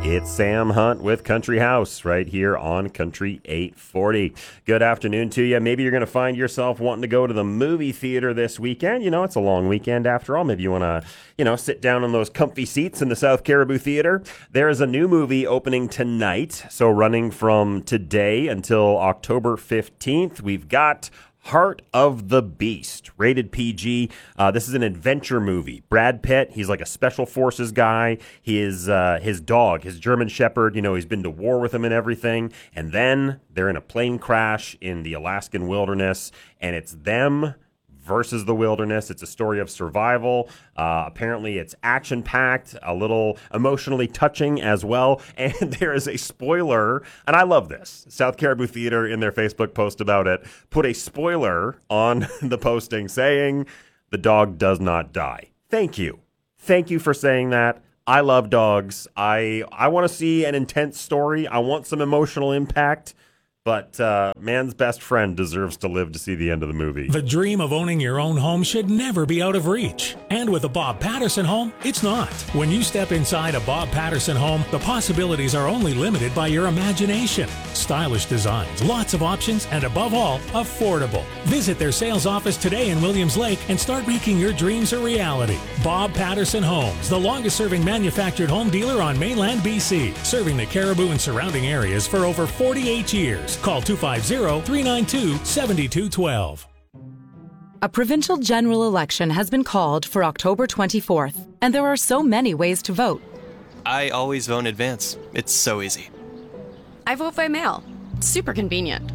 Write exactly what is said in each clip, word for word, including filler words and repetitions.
It's Sam Hunt with Country House right here on Country eight forty. Good afternoon to you. Maybe you're going to find yourself wanting to go to the movie theater this weekend. You know, it's a long weekend after all. Maybe you want to, you know, sit down on those comfy seats in the South Caribou Theater. There is a new movie opening tonight, so running from today until October fifteenth. We've got Heart of the Beast, rated P G. Uh, this is an adventure movie. Brad Pitt, he's like a special forces guy. His uh, his dog, his German Shepherd, you know, he's been to war with him and everything. And then they're in a plane crash in the Alaskan wilderness, and it's them versus the wilderness. It's a story of survival. Uh, apparently, it's action-packed, a little emotionally touching as well. And there is a spoiler, and I love this. South Caribou Theater, in their Facebook post about it, put a spoiler on the posting saying the dog does not die. Thank you. Thank you for saying that. I love dogs. I I want to see an intense story. I want some emotional impact. But uh, man's best friend deserves to live to see the end of the movie. The dream of owning your own home should never be out of reach. And with a Bob Patterson home, it's not. When you step inside a Bob Patterson home, the possibilities are only limited by your imagination. Stylish designs, lots of options, and above all, affordable. Visit their sales office today in Williams Lake and start making your dreams a reality. Bob Patterson Homes, the longest-serving manufactured home dealer on mainland B C, serving the Caribou and surrounding areas for over forty-eight years. Call two five zero, three nine two, seven two one two. A provincial general election has been called for October twenty-fourth, and there are so many ways to vote. I always vote in advance. It's so easy. I vote by mail. It's super convenient.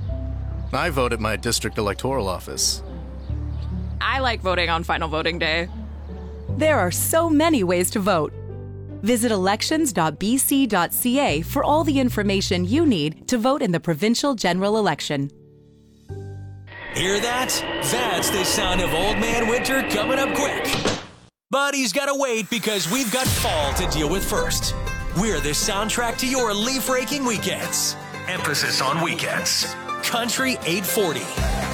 I vote at my district electoral office. I like voting on final voting day. There are so many ways to vote. Visit elections dot b c dot c a for all the information you need to vote in the provincial general election. Hear that? That's the sound of Old Man Winter coming up quick. But he's got to wait because we've got fall to deal with first. We're the soundtrack to your leaf-raking weekends. Emphasis on weekends. Country eight forty.